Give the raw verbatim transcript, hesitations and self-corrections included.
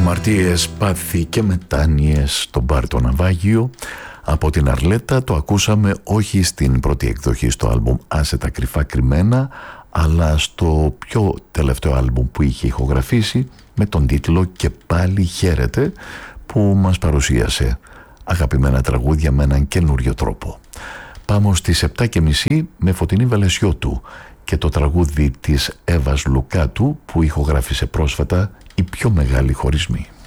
Αμαρτίες, πάθη και μετάνοιες στον μπαρ το Ναυάγιο. Από την Αρλέτα το ακούσαμε όχι στην πρώτη εκδοχή στο άλμπουμ «Άσε τα κρυφά κρυμμένα», αλλά στο πιο τελευταίο άλμπουμ που είχε ηχογραφήσει με τον τίτλο «Και πάλι χαίρετε», που μας παρουσίασε αγαπημένα τραγούδια με έναν καινούριο τρόπο. Πάμε στις επτά και μισή με Φωτεινή Βελεσιώτου και το τραγούδι της Εύας Λουκάτου που ηχογράφησε πρόσφατα «Η πιο μεγάλη χωρισμοί».